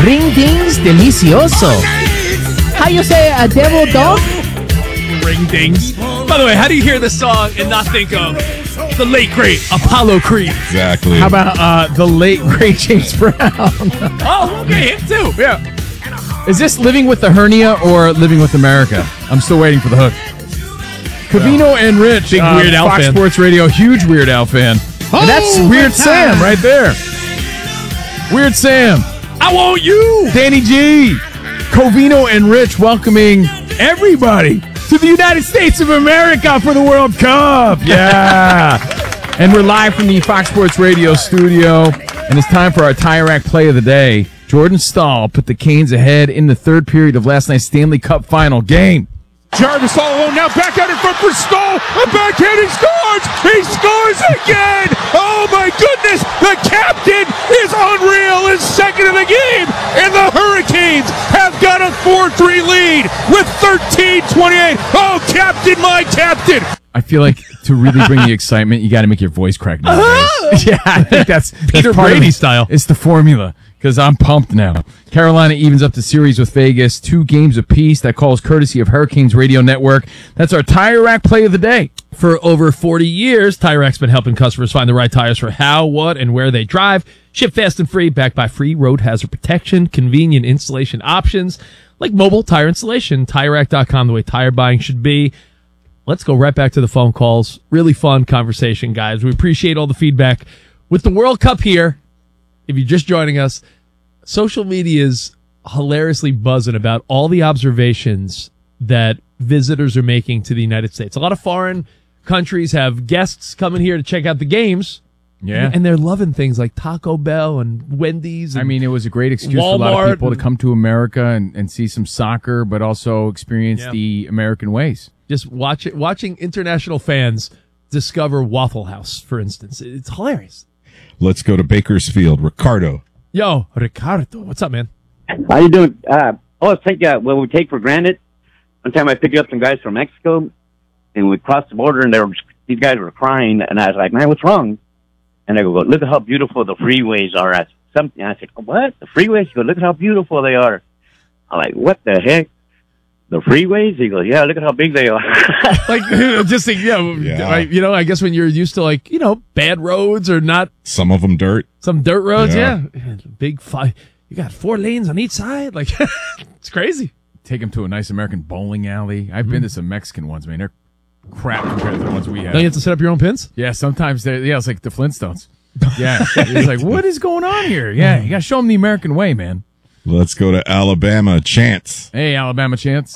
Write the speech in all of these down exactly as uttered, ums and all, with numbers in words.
Ring dings delicioso. How you say a devil dog? Ring dings. By the way, how do you hear this song and not think of the late great Apollo Creed? Exactly. How about uh, the late great James Brown? Oh, okay, him too. Yeah. Is this Living with the Hernia or Living with America? I'm still waiting for the hook. Covino and Rich, Big uh, Weird Al Fox fan. Sports Radio, huge Weird Al fan. And that's Weird Sam right there. Weird Sam. I want you. Danny G. Covino and Rich welcoming everybody to the United States of America for the World Cup. Yeah. And we're live from the Fox Sports Radio studio, and it's time for our Tire Rack Play of the Day. Jordan Stahl put the Canes ahead in the third period of last night's Stanley Cup final game. Jarvis all alone now, back out in front for Stahl. A backhand, he scores! He scores again! Oh my goodness! The captain is unreal, is second in the game, and the Hurricanes have got a four three lead with thirteen twenty-eight. Oh, captain, my captain! I feel like to really bring the excitement, you got to make your voice crack nowadays. Yeah, I think that's Peter that's part Brady of it. style. It's the formula, because I'm pumped now. Carolina evens up the series with Vegas, two games apiece. That calls courtesy of Hurricanes Radio Network. That's our Tire Rack Play of the Day. For over forty years, Tire Rack's been helping customers find the right tires for how, what, and where they drive. Ship fast and free, backed by free road hazard protection, convenient installation options, like mobile tire installation. Tire Rack dot com, the way tire buying should be. Let's go right back to the phone calls. Really fun conversation, guys. We appreciate all the feedback. With the World Cup here, if you're just joining us, social media is hilariously buzzing about all the observations that visitors are making to the United States. A lot of foreign countries have guests coming here to check out the games. Yeah. And they're loving things like Taco Bell and Wendy's. And I mean, it was a great excuse for a lot of people to come to America and, and see some soccer, but also experience Yeah. the American ways. Just watch it, watching international fans discover Waffle House, for instance. It's hilarious. Let's go to Bakersfield. Ricardo. Yo, Ricardo, what's up, man? How you doing? Uh, oh, it's like uh, what we take for granted. One time I picked up some guys from Mexico, and we crossed the border, and they were, these guys were crying, and I was like, man, what's wrong? And they go, look at how beautiful the freeways are. I, something. I said, what? The freeways? He goes, look at how beautiful they are. I'm like, what the heck? The freeways? He goes, yeah, look at how big they are. Like, just think, yeah, Yeah. right, you know, I guess when you're used to, like, you know, bad roads or not Some of them dirt. some dirt roads, yeah. Yeah. Big five. You got four lanes on each side. Like, it's crazy. Take them to a nice American bowling alley. I've been to some Mexican ones, man. They're crap compared to the ones we have. Don't you have to set up your own pins? Yeah, sometimes they're, yeah, it's like the Flintstones. Yeah. It's like, what is going on here? Yeah, you got to show them the American way, man. Let's go to Alabama. Chance. Hey, Alabama Chance.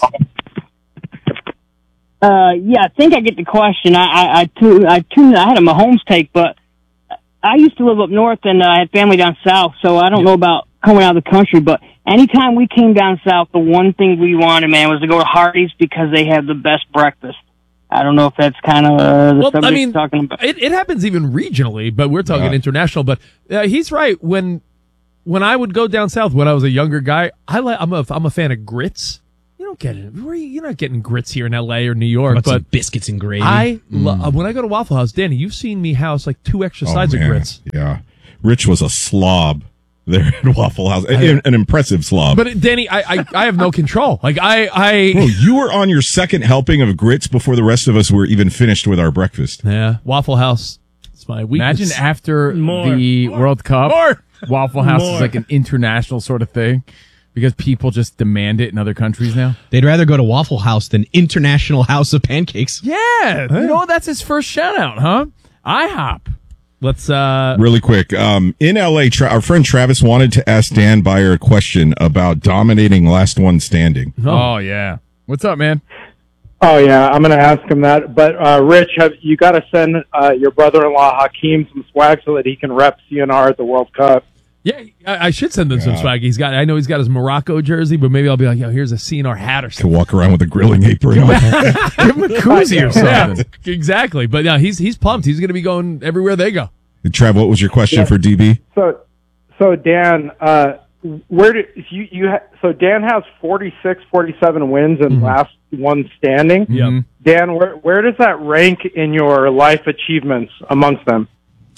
Uh, yeah, I think I get the question. I, I, I, tuned, I tuned, I had a Mahomes take, but I used to live up north and uh, I had family down south, so I don't know about coming out of the country, but anytime we came down south, the one thing we wanted, man, was to go to Hardee's because they have the best breakfast. I don't know if that's kind of uh, the Well, subject I mean, you're talking about. it, it happens even regionally, but we're talking Yeah. international. But uh, he's right. When when I would go down south when I was a younger guy, I like I'm a I'm a fan of grits. You don't get it. Where you, you're not getting grits here in L A or New York, About but some biscuits and gravy. I lo- uh, when I go to Waffle House, Danny, you've seen me house like two extra Oh, sides of man. grits. Yeah. Rich was a slob there at Waffle House. An, an impressive slob. But Danny, I, I I have no control. Like I I Bro, you were on your second helping of grits before the rest of us were even finished with our breakfast. yeah Waffle House. It's my weakness. Imagine after More. the World Cup, More. Waffle House More. is like an international sort of thing because people just demand it in other countries now. They'd rather go to Waffle House than International House of Pancakes. Yeah. You know, that's his first shout out, huh? IHOP. Let's uh Really quick, um, in L A, Tra- our friend Travis wanted to ask Dan Byer a question about dominating last one standing. Oh, yeah. What's up, man? Oh yeah, I'm gonna ask him that. But uh, Rich, have you got to send uh, your brother-in-law Hakeem some swag so that he can rep C N R at the World Cup? yeah, I, I should send him some Yeah. swag. He's got I know he's got his Morocco jersey, but maybe I'll be like, yo, here's a C N R hat or To something. walk around with a grilling apron on. Give him a koozie or something. Yeah, exactly. But yeah, he's he's pumped. He's gonna be going everywhere they go. Trav, what was your question Yeah. for D B? So, so Dan, uh, where do you you ha- so Dan has forty-six, forty-seven wins in last one standing. Yep. Dan, where where does that rank in your life achievements amongst them?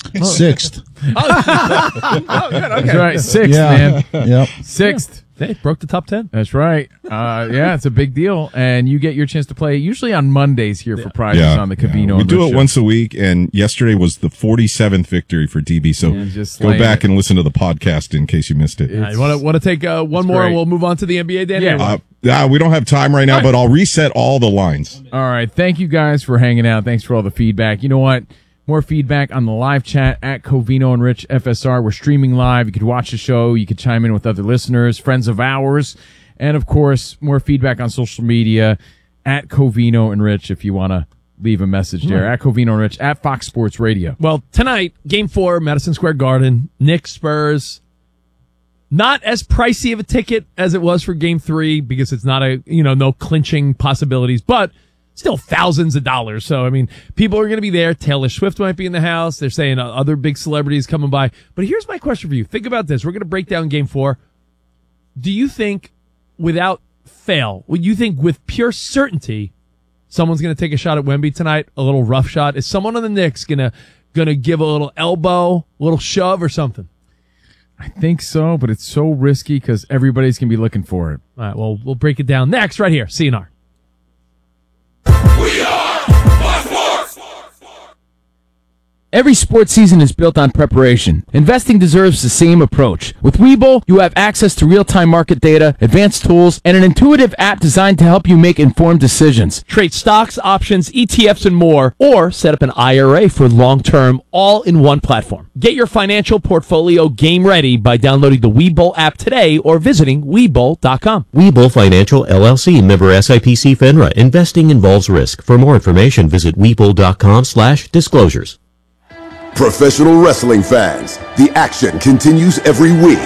Sixth. Oh, good. Okay. That's right. Sixth, Yeah. man. Yep. Sixth. Hey, broke the top ten. That's right. Uh, yeah, it's a big deal. And you get your chance to play usually on Mondays here for prizes Yeah. on the Covino. We and do Rich it Show. once a week, and yesterday was the forty-seventh victory for D B. So Yeah, just go slaying back it. and listen to the podcast in case you missed it. All right, want to want to take uh, one It's more, great. and we'll move on to the N B A. Danny? Yeah. Uh, uh, we don't have time right now, but I'll reset all the lines. All right. Thank you guys for hanging out. Thanks for all the feedback. You know what? More feedback on the live chat at Covino and Rich F S R. We're streaming live. You could watch the show. You could chime in with other listeners, friends of ours. And, of course, more feedback on social media at Covino and Rich if you want to leave a message there. At Covino and Rich, at Fox Sports Radio. Well, tonight, Game Four, Madison Square Garden, Knicks Spurs. Not as pricey of a ticket as it was for Game Three because it's not a you know no clinching possibilities, but still thousands of dollars. So I mean, people are going to be there. Taylor Swift might be in the house. They're saying uh, other big celebrities coming by. But here's my question for you: think about this. We're going to break down Game Four. Do you think, without fail, would you think with pure certainty, someone's going to take a shot at Wemby tonight? A little rough shot? Is someone on the Knicks going to going to give a little elbow, a little shove, or something? I think so, but it's so risky because everybody's going to be looking for it. All right, well, we'll break it down next right here. C N R. We are Fox Sports. Every sports season is built on preparation. Investing deserves the same approach. With Webull, you have access to real-time market data, advanced tools, and an intuitive app designed to help you make informed decisions. Trade stocks, options, E T Fs, and more, or set up an I R A for long-term, all in one platform. Get your financial portfolio game ready by downloading the Webull app today or visiting Webull dot com. Webull Financial, L L C, member S I P C FINRA. Investing involves risk. For more information, visit Webull dot com slash disclosures. Professional wrestling fans, the action continues every week.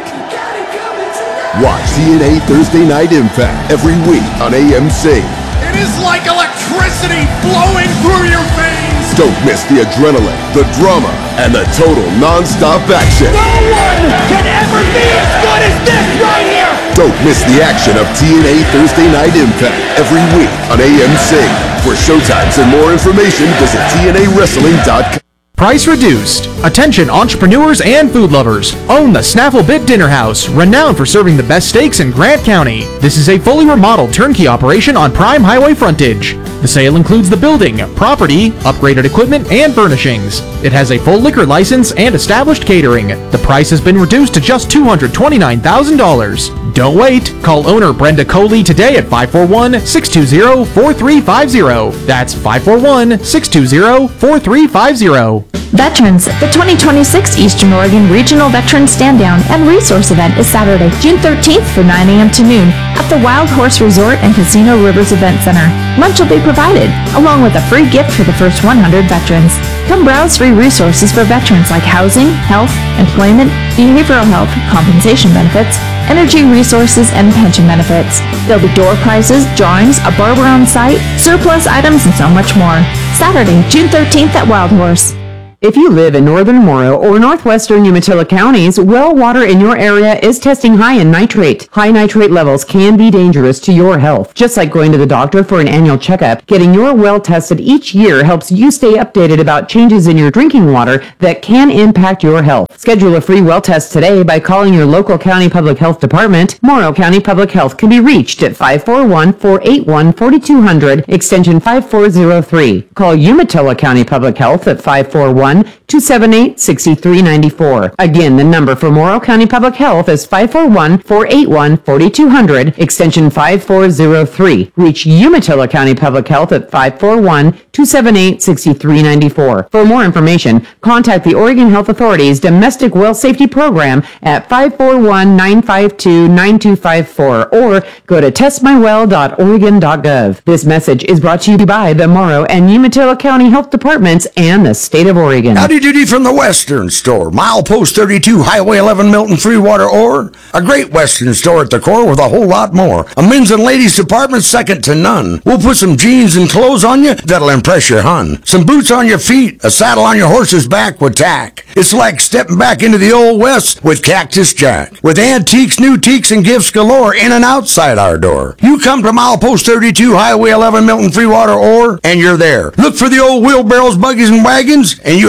Watch T N A Thursday Night Impact every week on A M C. It is like electricity flowing through your veins. Don't miss the adrenaline, the drama, and the total non-stop action. No one can ever be as good as this right here. Don't miss the action of T N A Thursday Night Impact every week on A M C. For showtimes and more information, visit T N A wrestling dot com. Price reduced. Attention entrepreneurs and food lovers. Own the Snaffle Bit Dinner House, renowned for serving the best steaks in Grant County. This is a fully remodeled turnkey operation on prime highway frontage. The sale includes the building, property, upgraded equipment, and furnishings. It has a full liquor license and established catering. The price has been reduced to just two hundred twenty-nine thousand dollars. Don't wait. Call owner Brenda Coley today at five four one, six two zero, four three five zero. That's five four one, six two zero, four three five zero. Veterans, the twenty twenty-six Eastern Oregon Regional Veterans Stand Down and Resource Event is Saturday, June thirteenth from nine a.m. to noon at the Wild Horse Resort and Casino Rivers Event Center. Lunch will be provided, along with a free gift for the first one hundred veterans. Come browse free resources for veterans like housing, health, employment, behavioral health, compensation benefits, energy resources, and pension benefits. There'll be door prizes, drawings, a barber on site, surplus items, and so much more. Saturday, June thirteenth at Wild Horse. If you live in northern Morrow or northwestern Umatilla counties, well water in your area is testing high in nitrate. High nitrate levels can be dangerous to your health. Just like going to the doctor for an annual checkup, getting your well tested each year helps you stay updated about changes in your drinking water that can impact your health. Schedule a free well test today by calling your local county public health department. Morrow County Public Health can be reached at five four one, four eight one, four two zero zero, extension five four zero three. Call Umatilla County Public Health at five four one, two seven eight, six three nine four. Again, the number for Morrow County Public Health is five four one, four eight one, four two zero zero, extension five four zero three. Reach Umatilla County Public Health at five four one, two seven eight, six three nine four. For more information, contact the Oregon Health Authority's Domestic Well Safety Program at five four one, nine five two, nine two five four or go to test my well dot oregon dot gov. This message is brought to you by the Morrow and Umatilla County Health Departments and the State of Oregon. Howdy doody from the Western Store. Milepost thirty-two, Highway eleven, Milton Freewater Ore. A great Western store at the core with a whole lot more. A men's and ladies department second to none. We'll put some jeans and clothes on you that'll impress your hun. Some boots on your feet, a saddle on your horse's back with tack. It's like stepping back into the old West with Cactus Jack. With antiques, new teaks, and gifts galore in and outside our door. You come to Milepost thirty-two, Highway eleven, Milton Freewater Ore, and you're there. Look for the old wheelbarrows, buggies, and wagons, and you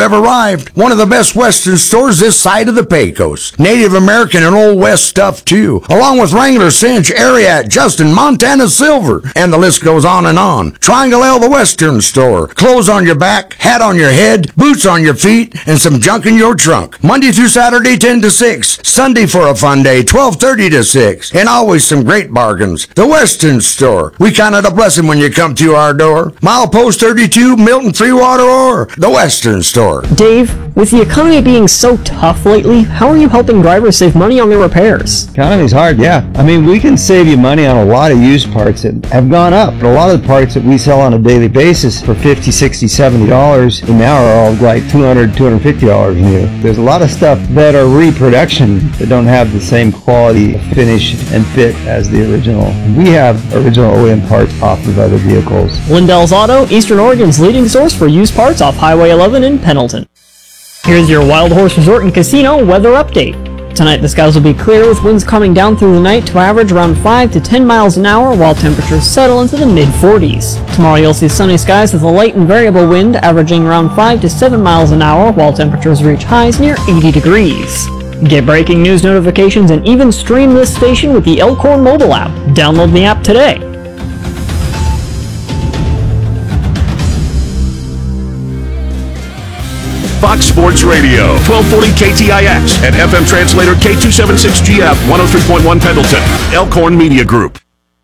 have arrived. One of the best Western stores this side of the Pecos. Native American and Old West stuff too, along with Wrangler, Cinch, Ariat, Justin, Montana Silver, and the list goes on and on. Triangle L, the Western store. Clothes on your back, hat on your head, boots on your feet, and some junk in your trunk. Monday through Saturday, ten to six. Sunday for a fun day, twelve thirty to six. And always some great bargains. The Western store. We count it a blessing when you come to our door. Milepost thirty-two, Milton Free Water, or the Western store. Dave, with the economy being so tough lately, how are you helping drivers save money on their repairs? Economy's hard, yeah. I mean, we can save you money on a lot of used parts that have gone up. But a lot of the parts that we sell on a daily basis for fifty, sixty, seventy dollars and now are all like two hundred, two hundred fifty dollars new. There's a lot of stuff that are reproduction that don't have the same quality, finish, and fit as the original. We have original O E M parts off of other vehicles. Lindell's Auto, Eastern Oregon's leading source for used parts off Highway eleven in Pendleton. Here's your Wild Horse Resort and Casino weather update. Tonight the skies will be clear with winds coming down through the night to average around five to ten miles an hour while temperatures settle into the mid forties. Tomorrow you'll see sunny skies with a light and variable wind averaging around five to seven miles an hour while temperatures reach highs near eighty degrees. Get breaking news notifications and even stream this station with the Elkhorn mobile app. Download the app today. Fox Sports Radio, twelve forty K T I X and F M translator K two seventy-six G F, one oh three point one Pendleton, Elkhorn Media Group.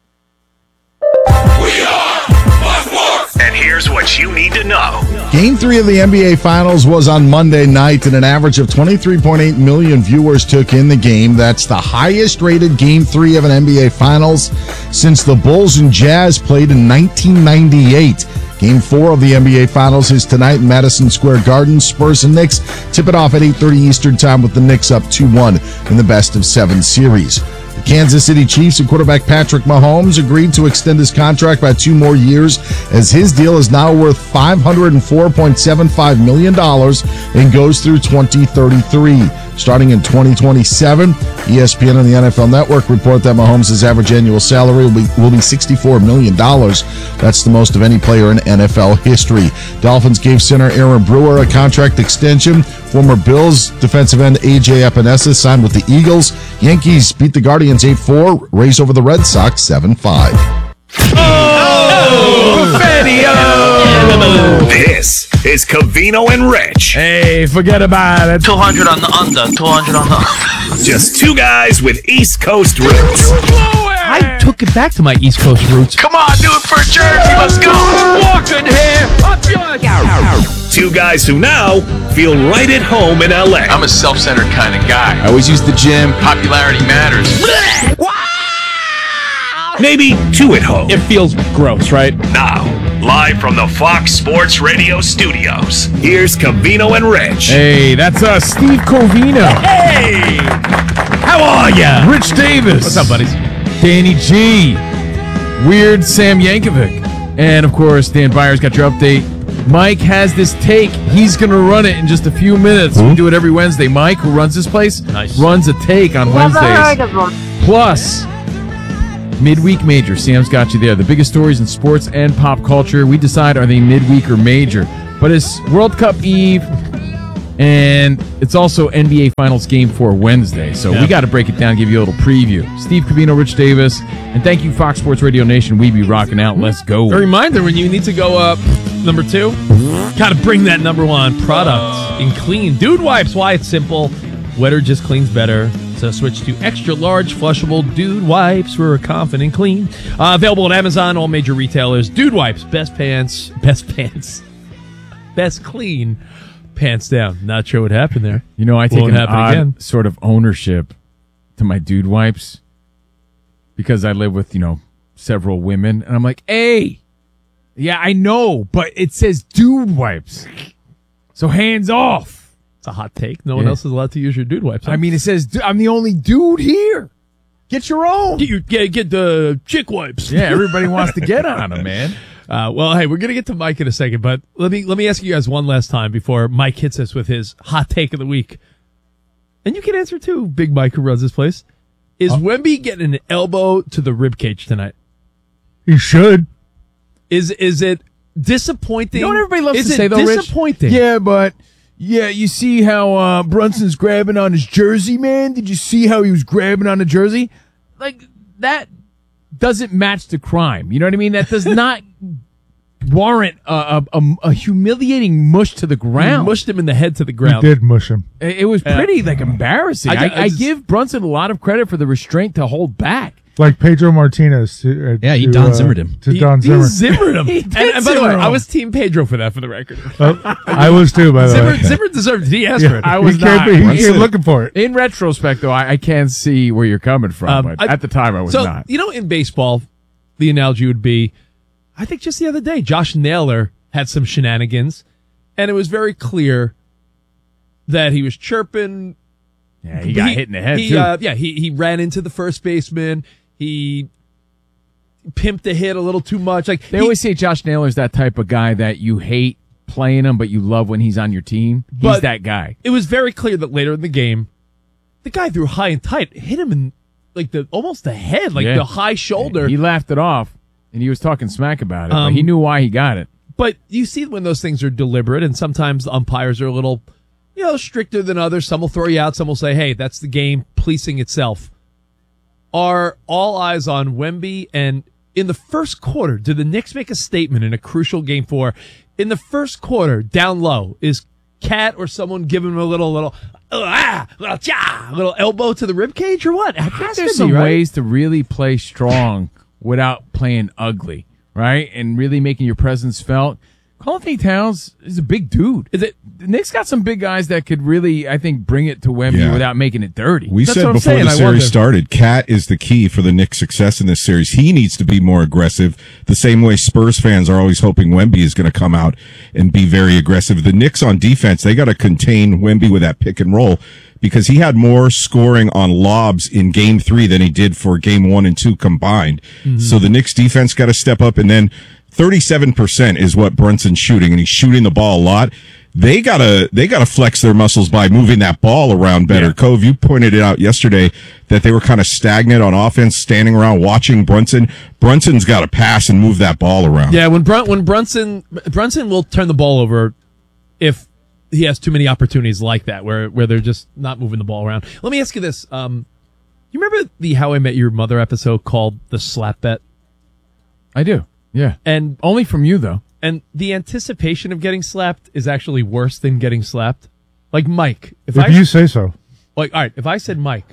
We are Fox Sports! And here's what you need to know. Game three of the N B A Finals was on Monday night, and an average of twenty-three point eight million viewers took in the game. That's the highest rated Game three of an N B A Finals since the Bulls and Jazz played in nineteen ninety-eight. Game four of the N B A Finals is tonight in Madison Square Garden. Spurs and Knicks tip it off at eight thirty Eastern Time with the Knicks up two one in the best of seven series. The Kansas City Chiefs and quarterback Patrick Mahomes agreed to extend his contract by two more years as his deal is now worth five hundred four point seven five million dollars and goes through twenty thirty-three. Starting in twenty twenty-seven, E S P N and the N F L Network report that Mahomes' average annual salary will be, will be sixty-four million dollars. That's the most of any player in N F L history. Dolphins gave center Aaron Brewer a contract extension. Former Bills defensive end A J Epinesa signed with the Eagles. Yankees beat the Guardians eight four, race over the Red Sox seven five. Oh! Buffetio! This is Covino and Rich. Hey, forget about it. two hundred on the under, two hundred on the under. Just two guys with East Coast roots. I took it back to my East Coast roots. Come on, do it for Jersey. Let's go. Walking here. Up your... Two guys who now feel right at home in L A. I'm a self-centered kind of guy. I always use the gym. Popularity matters. Maybe two at home. It feels gross, right? Now, live from the Fox Sports Radio studios, here's Covino and Rich. Hey, that's us, Steve Covino. Hey! How are ya? Rich Davis. What's up, buddies? Danny G. Weird Sam Yankovic. And, of course, Dan Byers got your update. Mike has this take. He's going to run it in just a few minutes. Mm-hmm. We do it every Wednesday. Mike, who runs this place, nice. runs a take on Never Wednesdays. Heard of him. Plus... Midweek Major. Sam's got you there. The biggest stories in sports and pop culture. We decide, are they midweek or major? But it's World Cup Eve, and it's also N B A Finals Game four Wednesday. So yeah. we got to break it down, give you a little preview. Steve Covino, Rich Davis, and thank you, Fox Sports Radio Nation. We be rocking out. Let's go. A reminder, when you need to go up number two, got to bring that number one product in clean. Dude Wipes, why it's simple. Wetter just cleans better. So switch to extra large flushable Dude Wipes for a confident clean. Uh, available at Amazon, all major retailers. Dude Wipes, best pants, best pants, best clean, pants down. Not sure what happened there. You know, I take Won't an happen odd again. sort of ownership to my Dude Wipes because I live with, you know, several women, and I'm like, hey, yeah, I know, but it says Dude Wipes, so hands off. It's a hot take. No one Yeah. else is allowed to use your Dude Wipes. Huh? I mean, it says du- I'm the only dude here. Get your own. Get, your, get, get the chick wipes. Yeah, everybody wants to get on them, man. Uh, well, hey, we're gonna get to Mike in a second, but let me let me ask you guys one last time before Mike hits us with his hot take of the week, and you can answer too. Big Mike, who runs this place, is oh. Wemby getting an elbow to the ribcage tonight? He should. Is is it disappointing? You know what everybody loves is to it say though, Rich? disappointing? Yeah, but Yeah, you see how uh, Brunson's grabbing on his jersey, man? Did you see how he was grabbing on the jersey? Like, that doesn't match the crime. You know what I mean? That does not warrant a, a, a, a humiliating mush to the ground. He mushed him in the head to the You ground. did mush him. It, it was pretty, like, embarrassing. I- I, I I, just- give Brunson a lot of credit for the restraint to hold back. Like Pedro Martinez. To, uh, Yeah, he to, Don uh, Zimmered him. To He- Don he Zimmer. Zimmered him. He and, did and by the way, Zimmer him. I was Team Pedro for that, for the record. Uh, I was too, by the Zimmer, way. Zimmer deserved it. He asked Yeah, for it. I was he came, not. he Brunson. came looking for it. In retrospect, though, I, I can see where you're coming from, Um, but I- at the time I was so, not. you know, in baseball, the analogy would be, I think just the other day, Josh Naylor had some shenanigans, and it was very clear that he was chirping. Yeah, he got hit in the head, he, too. Uh, yeah, he, he ran into the first baseman. He pimped the hit a little too much. Like They he- always say Josh Naylor's that type of guy that you hate playing him, but you love when he's on your team. He's But- that guy. It was very clear that later in the game, the guy threw high and tight, hit him in like the almost the head, like Yeah. the high shoulder. He laughed it off, and he was talking smack about it, Um, but he knew why he got it. But you see when those things are deliberate, and sometimes the umpires are a little, you know, stricter than others. Some will throw you out. Some will say, hey, that's the game policing itself. Are all eyes on Wemby? And in the first quarter, did the Knicks make a statement in a crucial game four? In the first quarter, down low, is Cat or someone giving him a little, little, uh, ah, little, cha, little elbow to the rib cage or what? It I has think to there's be, some right? ways to really play strong without playing ugly, right? And really making your presence felt. Karl Anthony Towns is a big dude. Is it? The Knicks got some big guys that could really, I think, bring it to Wemby Yeah. without making it dirty. We That's said what I'm before saying. the I series wonder. started, Cat is the key for the Knicks' success in this series. He needs to be more aggressive, the same way Spurs fans are always hoping Wemby is going to come out and be very aggressive. The Knicks on defense, they got to contain Wemby with that pick and roll because he had more scoring on lobs in game three than he did for game one and two combined. Mm-hmm. So the Knicks defense got to step up, and then thirty-seven percent is what Brunson's shooting, and he's shooting the ball a lot. They gotta, they gotta flex their muscles by moving that ball around better. Yeah. Cove, you pointed it out yesterday that they were kind of stagnant on offense, standing around watching Brunson. Brunson's got to pass and move that ball around. Yeah, when Brun- when Brunson Brunson will turn the ball over if he has too many opportunities like that, where where they're just not moving the ball around. Let me ask you this: um, you remember the How I Met Your Mother episode called "The Slap Bet"? I do. Yeah, and only from you though. And the anticipation of getting slapped is actually worse than getting slapped. Like Mike, if, If I you say so. like, all right, if I said Mike,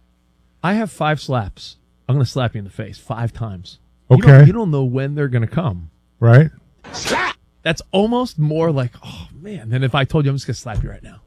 I have five slaps. I'm going to slap you in the face five times. You Okay. don't, you don't know when they're going to come. Right? That's almost more like, oh man, than if I told you I'm just going to slap you right now.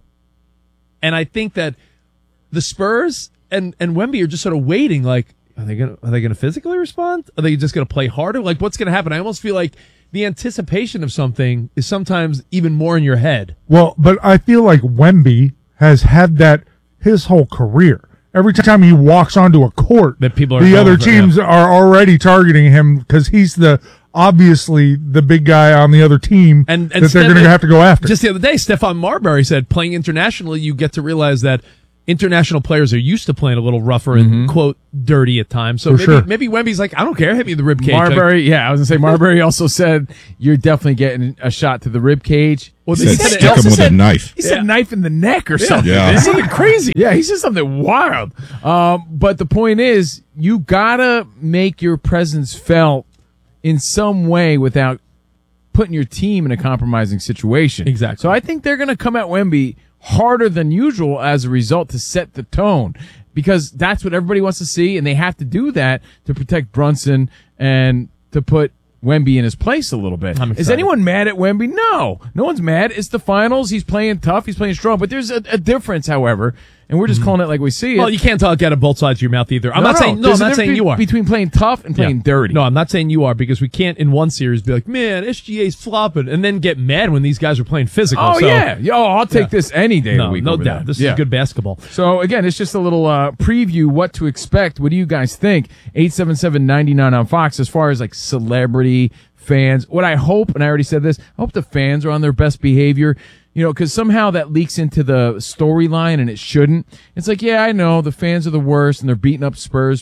And I think that the Spurs and and Wemby are just sort of waiting. Like, are they going to are they going to physically respond? Are they just going to play harder? Like, what's going to happen? I almost feel like the anticipation of something is sometimes even more in your head. Well, but I feel like Wemby has had that his whole career. Every time he walks onto a court, that people are the going other for, teams yeah. are already targeting him because he's the obviously the big guy on the other team and, that they're going to have to go after. Just the other day, Stephon Marbury said, playing internationally, you get to realize that international players are used to playing a little rougher and, quote, dirty at times. So For maybe, sure. maybe Wemby's like, I don't care, hit me in the rib cage. Marbury, yeah, I was gonna say Marbury also said you're definitely getting a shot to the rib cage. Well, he said stick him with a knife. He said knife in the neck or Yeah. something. Yeah. It's something crazy. Yeah, he said something wild. Um, but the point is, you gotta make your presence felt in some way without putting your team in a compromising situation. Exactly. So I think they're gonna come at Wemby harder than usual as a result to set the tone because that's what everybody wants to see, and they have to do that to protect Brunson and to put Wemby in his place a little bit. I'm Is excited. anyone mad at Wemby? No. No one's mad. It's the finals. He's playing tough. He's playing strong. But there's a, a difference, however, and we're just calling it like we see it. Well, you can't talk out of both sides of your mouth either. I'm No, not no, saying no. I'm there's a not saying difference you are. between playing tough and playing Yeah. dirty. No, I'm not saying you are because we can't in one series be like, man, S G A's flopping, and then get mad when these guys are playing physical. Oh, So- yeah. Yo, I'll take Yeah. this any day of No, the week. no over doubt. that. This Yeah. is good basketball. So, again, it's just a little uh, preview what to expect. What do you guys think? eight seven seven, nine nine on Fox as far as like celebrity fans. What I hope, and I already said this, I hope the fans are on their best behavior. You know, because somehow that leaks into the storyline and it shouldn't. It's like, yeah, I know the fans are the worst and they're beating up Spurs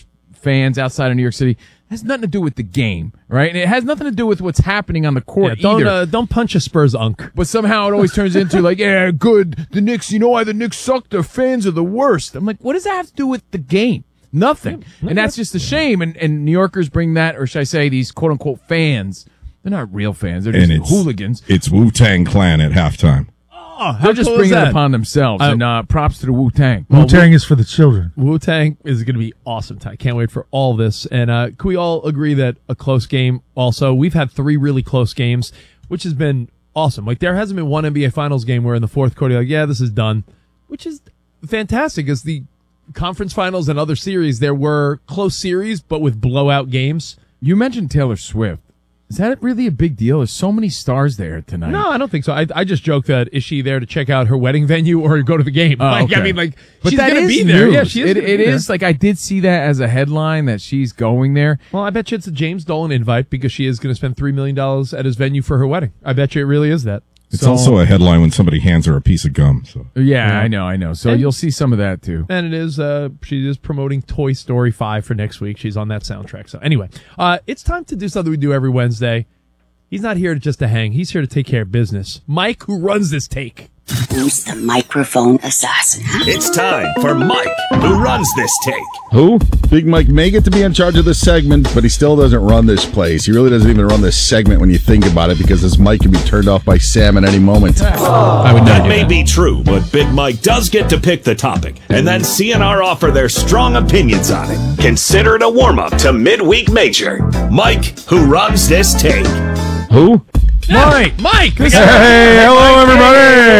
fans outside of New York City. It has nothing to do with the game, right? And it has nothing to do with what's happening on the court Yeah, don't either. uh, don't punch a Spurs unk. But somehow it always turns into like, yeah, good. The Knicks, you know why the Knicks suck? Their fans are the worst. I'm like, what does that have to do with the game? Nothing. Yeah, and that's just a shame. And, and New Yorkers bring that, or should I say these quote unquote fans. They're not real fans. They're just And it's, hooligans. It's Wu-Tang Clan at halftime. Oh, how They're just cool is bringing it that? upon themselves. Uh, and uh, props to the Wu-Tang. Wu-Tang is for the children. Wu-Tang is going to be awesome. I can't wait for all this. And uh, can we all agree that a close game also? We've had three really close games, which has been awesome. Like, there hasn't been one N B A Finals game where in the fourth quarter, you're like, yeah, this is done, which is fantastic. As the conference finals and other series, there were close series, but with blowout games. You mentioned Taylor Swift. Is that really a big deal? There's so many stars there tonight. No, I don't think so. I, I just joke that is she there to check out her wedding venue or go to the game? Oh, like, okay. I mean, like, but she's that going to is be there. news. Yeah, she is. It, gonna it be is. there. Like, I did see that as a headline that she's going there. Well, I bet you it's a James Dolan invite because she is going to spend three million dollars at his venue for her wedding. I bet you it really is that. It's So- also a headline when somebody hands her a piece of gum. So Yeah, Yeah. I know, I know. So And- you'll see some of that too. And it is, uh, she is promoting Toy Story five for next week. She's on that soundtrack. So anyway, uh, it's time to do something we do every Wednesday. He's not here just to hang. He's here to take care of business. Mike, who runs this take. Who's the microphone assassin? It's time for Mike, who runs this take. Who? Big Mike may get to be in charge of this segment, but he still doesn't run this place. He really doesn't even run this segment when you think about it, because this mic can be turned off by Sam at any moment. I would that may be true, but Big Mike does get to pick the topic, and then C N R offer their strong opinions on it. Consider it a warm-up to Midweek Major. Mike, who runs this take. Who? Mike! Mike! Hey, hello, everybody!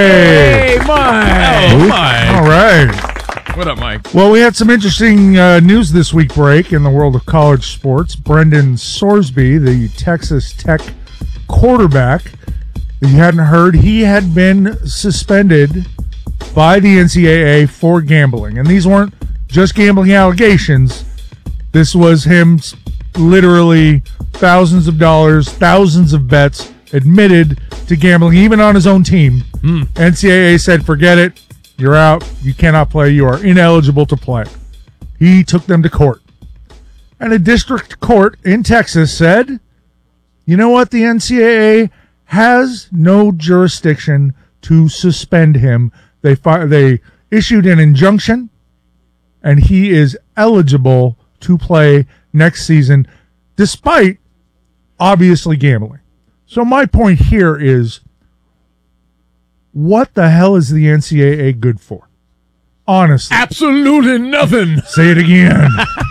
Hey, Mike! Who? Mike! All right. What up, Mike? Well, we had some interesting uh, news this week break in the world of college sports. Brendan Sorsby, the Texas Tech quarterback, if you hadn't heard, he had been suspended by the N C double A for gambling. And these weren't just gambling allegations. This was him literally thousands of dollars, thousands of bets, admitted to gambling, even on his own team. Mm. N C double A said, forget it. You're out. You cannot play. You are ineligible to play. He took them to court. And a district court in Texas said, you know what? The N C double A has no jurisdiction to suspend him. They fi- they issued an injunction, and he is eligible to play next season, despite obviously gambling. So my point here is, what the hell is the N C double A good for? Honestly. Absolutely nothing. Say it again.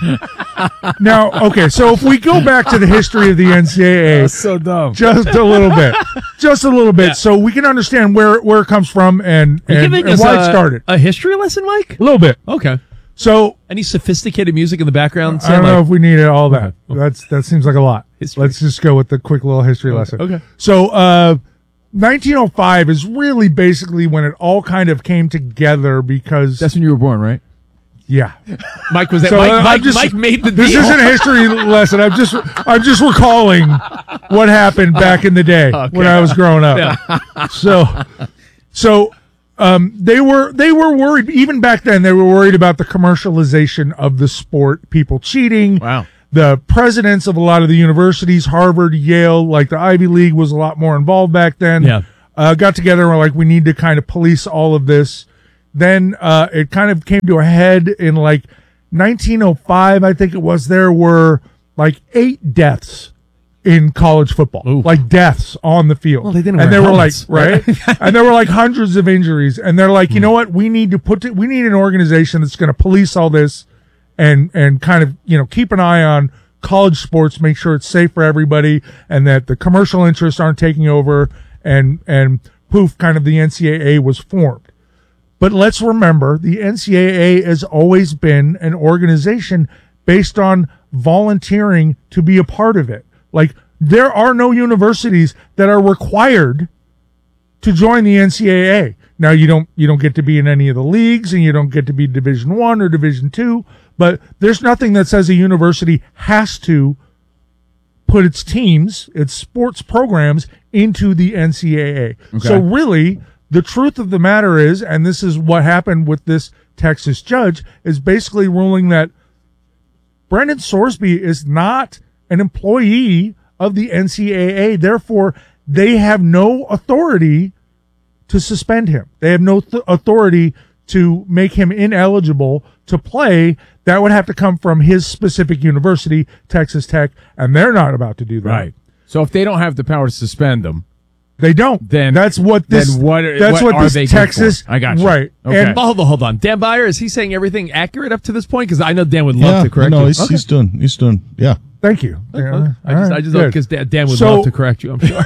Now, okay, so if we go back to the history of the N C double A, That's so dumb. just a little bit, just a little bit, Yeah. so we can understand where, where it comes from and, Are you and, giving and us why a, it started. a history lesson, Mike? A little bit. Okay. So Any sophisticated music in the background? I don't know if we need all that. Okay. That's that seems like a lot. History. Let's just go with the quick little history Okay. lesson. Okay. So, uh, nineteen oh five is really basically when it all kind of came together because That's when you were born, right? yeah. Mike was that. So, Mike, uh, I'm Mike, just- Mike made the This deal. isn't a history lesson. I'm just I'm just recalling what happened back in the day Okay. when I was growing up. So so um, they were they were worried even back then. They were worried about the commercialization of the sport, people cheating. Wow. The presidents of a lot of the universities, Harvard, Yale, like the Ivy League was a lot more involved back then. Yeah. Uh, got together and were like, we need to kind of police all of this. Then uh, it kind of came to a head in like nineteen oh five, I think it was. There were like eight deaths in college football, Ooh. like deaths on the field. Well, they didn't and wear there were helmets, like, right? And there were like hundreds of injuries. And they're like, you know what? We need to put, it, we need an organization that's going to police all this and, and kind of, you know, keep an eye on college sports, make sure it's safe for everybody and that the commercial interests aren't taking over. And, and poof, kind of the N C double A was formed. But let's remember, the N C double A has always been an organization based on volunteering to be a part of it. Like, there are no universities that are required to join the N C double A. Now, you don't you don't get to be in any of the leagues, and you don't get to be Division One or Division Two. But there's nothing that says a university has to put its teams, its sports programs into the N C double A. Okay. So really, the truth of the matter is, and this is what happened with this Texas judge, is basically ruling that Brendan Sorsby is not an employee of the N C double A. Therefore, they have no authority to suspend him. They have no th- authority to make him ineligible to play. That would have to come from his specific university, Texas Tech, and they're not about to do that. Right. So if they don't have the power to suspend them, they don't. Then that's what this. Then what? That's what, what are this they good Texas. for? I got you. Right. Okay. And- hold on, hold on. Dan Byer, is he saying everything accurate up to this point? Because I know Dan would love Yeah, to correct no, you. he's, Okay. he's doing, he's doing, yeah. Thank you. Yeah, I all just, right, I just love good. because Dan, Dan would So- love to correct you, I'm sure.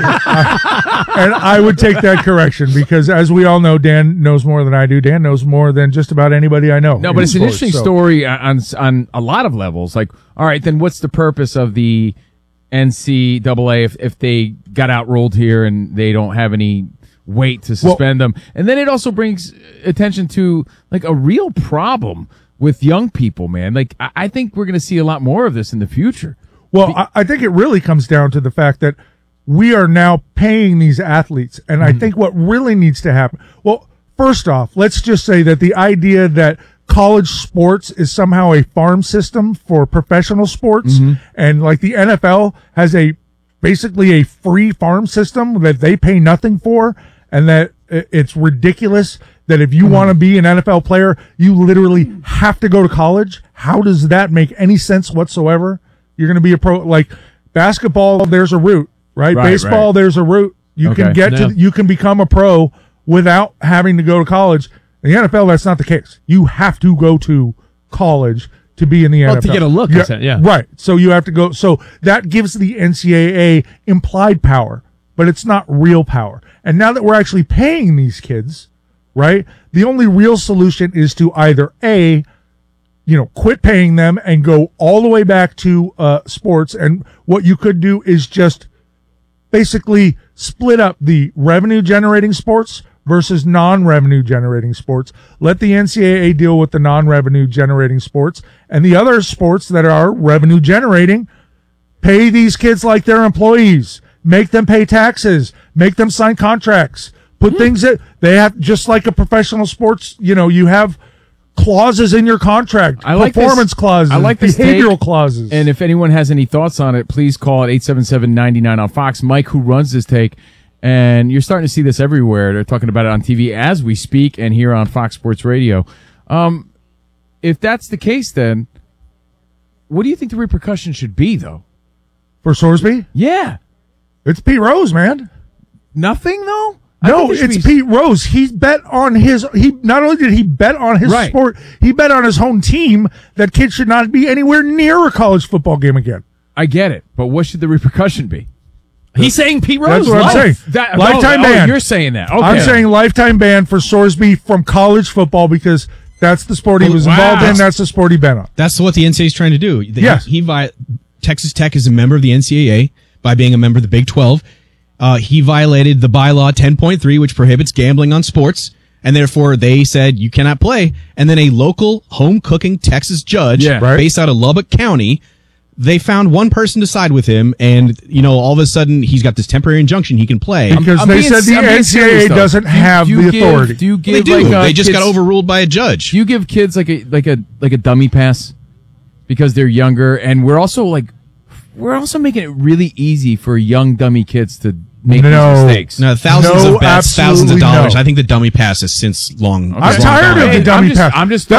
and I would take that correction because, as we all know, Dan knows more than I do. Dan knows more than just about anybody I know. No, in but it's an sports, interesting so. story on on a lot of levels. Like, all right, then what's the purpose of the N C double A if if they got outruled here and they don't have any weight to suspend them? And then it also brings attention to like a real problem with young people, man. Like, I, I think we're going to see a lot more of this in the future. Well, I, I think it really comes down to the fact that we are now paying these athletes. And I think what really needs to happen, well, first off, let's just say that the idea that college sports is somehow a farm system for professional sports and like the N F L has a basically a free farm system that they pay nothing for, and that i- it's ridiculous that if you want to be an N F L player, you literally have to go to college. How does that make any sense whatsoever? You're going to be a pro, like basketball, there's a route, right? Right, Baseball, right. there's a route. You Okay. can get Yeah. to, you can become a pro without having to go to college. In the N F L, that's not the case. You have to go to college to be in the Well, N F L. to get a look, Yeah, I said, yeah. Right. So you have to go. So that gives the N C double A implied power, but it's not real power. And now that we're actually paying these kids, right, the only real solution is to either A, you know, quit paying them and go all the way back to uh, sports. And what you could do is just basically split up the revenue generating sports versus non-revenue generating sports. Let the N C double A deal with the non-revenue generating sports, and the other sports that are revenue generating, pay these kids like they're employees, make them pay taxes, make them sign contracts, put things that they have, just like a professional sports, you know, you have clauses in your contract, I like performance this, clauses, I like this behavioral take. clauses. And if anyone has any thoughts on it, please call at eight seven seven, nine nine on Fox. Mike, who runs this take, and you're starting to see this everywhere. They're talking about it on T V as we speak and here on Fox Sports Radio. Um, if that's the case, then what do you think the repercussions should be, though? For Sorsby? Yeah. It's Pete Rose, man. Nothing, though? I No, think there should it's be- Pete Rose. He bet on his, he, not only did he bet on his Right. sport, he bet on his home team that kids should not be anywhere near a college football game again. I get it, but what should the repercussion be? He's saying Pete Rose. That's what I'm life. saying. That- lifetime oh, oh, ban. you're saying that. Okay. I'm saying lifetime ban for Sorsby from college football because that's the sport he was Wow. involved in. That's the sport he bet on. That's what the N C double A is trying to do. They- Yes. He, vi- Texas Tech is a member of the N C double A by being a member of the Big twelve. Uh, he violated the bylaw ten point three, which prohibits gambling on sports, and therefore they said you cannot play. And then a local home cooking Texas judge Yeah. Right. based out of Lubbock County, they found one person to side with him, and you know all of a sudden he's got this temporary injunction he can play. Because I'm they being- said the I'm being N C double A serious, though. doesn't Do you- have do you the give- authority. Do you They give do. like uh, they just kids, got overruled by a judge. Do you give kids like a like a like a dummy pass because they're younger, and we're also like we're also making it really easy for young dummy kids to make No. these mistakes. No, thousands No, of bets, thousands of absolutely dollars. no. I think the dummy pass has since long. I'm has long tired gone of out. the dummy I'm just, pass. I'm just That's